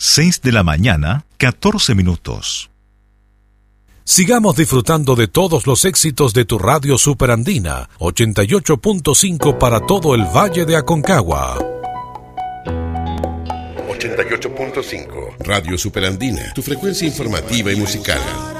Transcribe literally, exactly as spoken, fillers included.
seis de la mañana, catorce minutos. Sigamos disfrutando de todos los éxitos de tu radio Superandina, ochenta y ocho punto cinco para todo el Valle de Aconcagua. ochenta y ocho punto cinco Radio Superandina, tu frecuencia informativa y musical.